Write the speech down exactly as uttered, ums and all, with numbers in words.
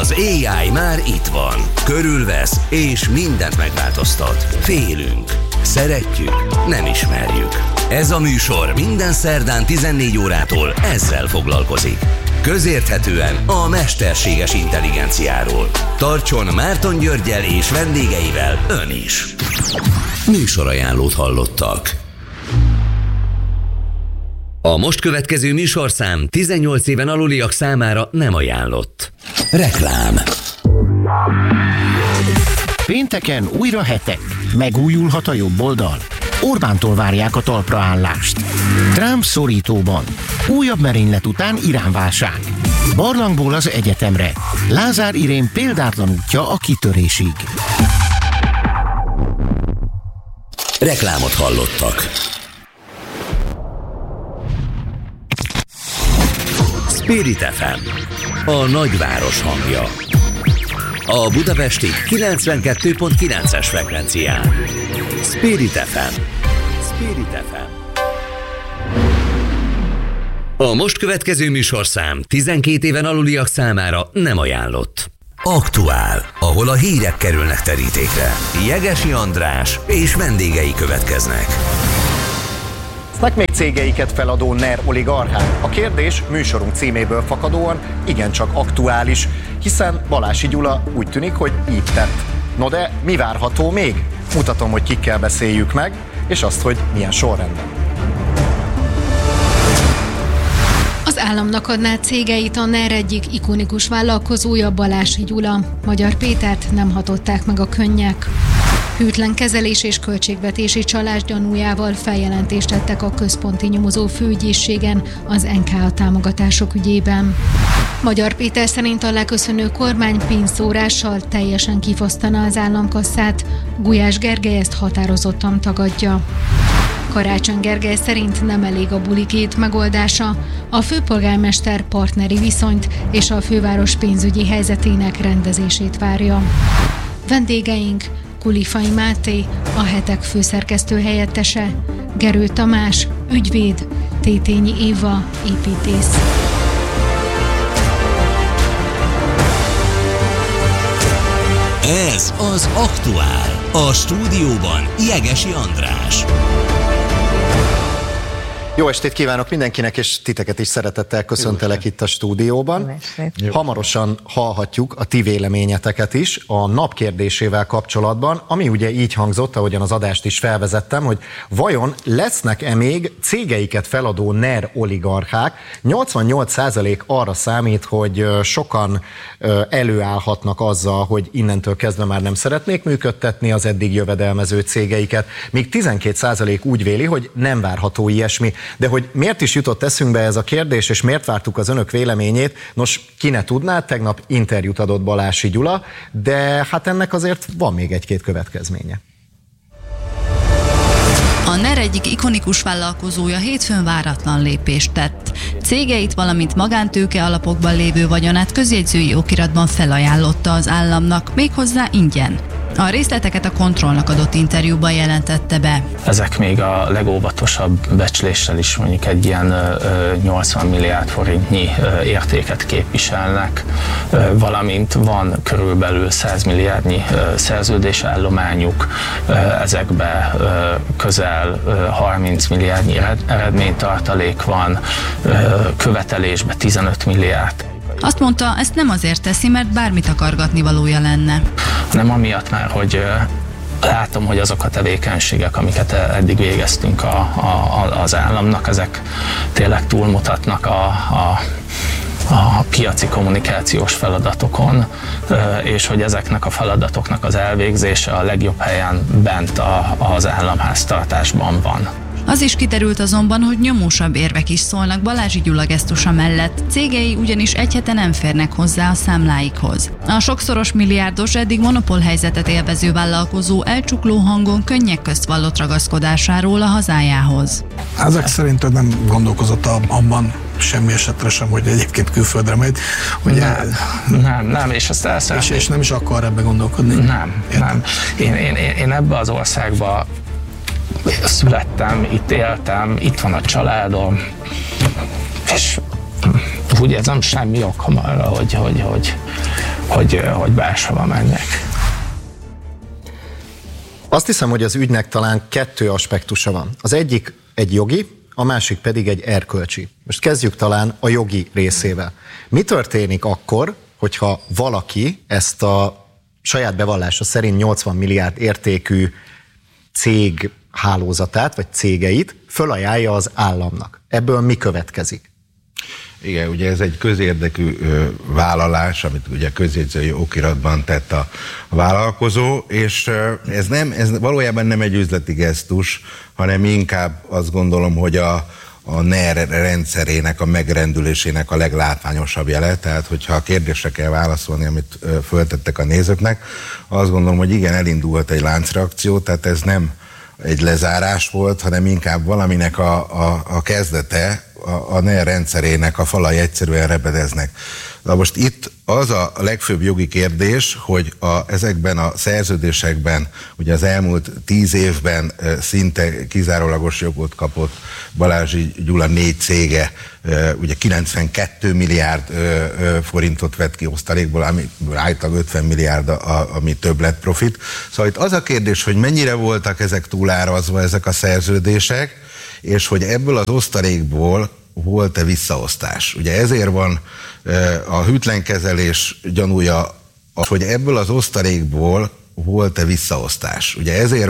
Az á i már itt van. Körülvesz és mindent megváltoztat. Félünk. Szeretjük. Nem ismerjük. Ez a műsor minden szerdán tizennégy órától ezzel foglalkozik. Közérthetően a mesterséges intelligenciáról. Tartson Márton Györggyel és vendégeivel ön is. Műsorajánlót hallottak. A most következő műsorszám tizennyolc éven aluliak számára nem ajánlott. Reklám. Pénteken újra hetek. Megújulhat a jobb oldal. Orbántól várják a talpraállást. Trump szorítóban. Újabb merénylet után Irán-válság. Barlangból az egyetemre. Lázár Irén példátlan útja a kitörésig. Reklámot hallottak. Spirit ef em, a nagyváros hangja. A budapesti kilencvenkettő pont kilences frekvencián. Spirit ef em. Spirit ef em. A most következő műsorszám tizenkét éven aluliak számára nem ajánlott. Aktuál, ahol a hírek kerülnek terítékre. Jegesi András és vendégei következnek. Lesznek még cégeiket feladó NER oligarchák? A kérdés műsorunk címéből fakadóan igencsak aktuális, hiszen Balási Gyula úgy tűnik, hogy így tett. No de mi várható még? Mutatom, hogy kikkel beszéljük meg, és azt, hogy milyen sorrendben. Az államnak adná cégeit a NER egyik ikonikus vállalkozója, Balási Gyula. Magyar Pétert nem hatották meg a könnyek. Hűtlen kezelés és költségvetési csalás gyanújával feljelentést tettek a központi nyomozó főügyészségen az en ká á támogatások ügyében. Magyar Péter szerint a leköszönő kormány pénzszórással teljesen kifosztaná az államkasszát, Gulyás Gergely ezt határozottan tagadja. Karácsony Gergely szerint nem elég a bulikét megoldása, a főpolgármester partneri viszonyt és a főváros pénzügyi helyzetének rendezését várja. Vendégeink Kulifai Máté, a Hetek főszerkesztő helyettese, Gerő Tamás, ügyvéd, Tétényi Éva, építész. Ez az Aktuál. A stúdióban Jegesi András. Jó estét kívánok mindenkinek, és titeket is szeretettel köszöntelek itt a stúdióban. Hamarosan hallhatjuk a ti véleményeteket is a nap kérdésével kapcsolatban, ami ugye így hangzott, ahogyan az adást is felvezettem, hogy vajon lesznek-e még cégeiket feladó NER oligarchák? nyolcvannyolc százalék arra számít, hogy sokan előállhatnak azzal, hogy innentől kezdve már nem szeretnék működtetni az eddig jövedelmező cégeiket, míg tizenkét százalék úgy véli, hogy nem várható ilyesmi. De hogy miért is jutott eszünkbe ez a kérdés, és miért vártuk az önök véleményét, nos, ki ne tudná, tegnap interjút adott Balási Gyula, de hát ennek azért van még egy-két következménye. A NER egyik ikonikus vállalkozója hétfőn váratlan lépést tett. Cégeit, valamint magántőke alapokban lévő vagyonát közjegyzői okiratban felajánlotta az államnak, méghozzá ingyen. A részleteket a Kontrollnak adott interjúban jelentette be. Ezek még a legóvatosabb becsléssel is mondjuk egy ilyen nyolcvan milliárd forintnyi értéket képviselnek, valamint van körülbelül száz milliárdnyi szerződésállományuk, ezekben közel harminc milliárdnyi eredménytartalék van, követelésben tizenöt milliárd. Azt mondta, ezt nem azért teszi, mert bármit akargatni valója lenne. Nem amiatt már, hogy látom, hogy azok a tevékenységek, amiket eddig végeztünk a, a, az államnak, ezek tényleg túlmutatnak a, a, a piaci kommunikációs feladatokon, és hogy ezeknek a feladatoknak az elvégzése a legjobb helyen bent a, az államháztartásban van. Az is kiderült azonban, hogy nyomósabb érvek is szólnak Balási Gyula gesztusa mellett. Cégei ugyanis egy hete nem férnek hozzá a számláikhoz. A sokszoros milliárdos, eddig monopólhelyzetet élvező vállalkozó elcsukló hangon könnyek közt vallott ragaszkodásáról a hazájához. Ezek szerint nem gondolkozott abban semmi esetre sem, hogy egyébként külföldre megy. Hogy nem, nem, nem, és ezt el és, és nem is akar ebbe gondolkodni. Nem, Értem. nem. Én, én, én ebbe az országba születtem, itt éltem, itt van a családom, és úgy érzem, semmi okom arra, hogy, hogy, hogy, hogy, hogy máshova menjek. Azt hiszem, hogy az ügynek talán kettő aspektusa van. Az egyik egy jogi, a másik pedig egy erkölcsi. Most kezdjük talán a jogi részével. Mi történik akkor, hogyha valaki ezt a saját bevallása szerint nyolcvan milliárd értékű cég hálózatát, vagy cégeit fölajánlja az államnak? Ebből mi következik? Igen, ugye ez egy közérdekű ö, vállalás, amit ugye közjegyzői okiratban tett a, a vállalkozó, és ö, ez, nem, ez valójában nem egy üzleti gesztus, hanem inkább azt gondolom, hogy a, a en e er rendszerének, a megrendülésének a leglátványosabb jele. Tehát, hogyha a kérdésre kell válaszolni, amit ö, föltettek a nézőknek, azt gondolom, hogy igen, elindult egy láncreakció, tehát ez nem egy lezárás volt, hanem inkább valaminek a, a, a kezdete, a, a en e er rendszerének a falai egyszerűen repedeznek. Na most itt az a legfőbb jogi kérdés, hogy a, ezekben a szerződésekben, ugye az elmúlt tíz évben e, szinte kizárólagos jogot kapott Balázsi Gyula négy cége, e, ugye kilencvenkettő milliárd e, e, forintot vett ki osztalékból, ami állítólag ötven milliárd, a, ami többlet profit. Szóval itt az a kérdés, hogy mennyire voltak ezek túlárazva, ezek a szerződések, és hogy ebből az osztalékból volt-e visszaosztás. Ugye ezért van a hűtlenkezelés gyanúja, hogy ebből az osztalékból volt-e visszaosztás. Ugye ezért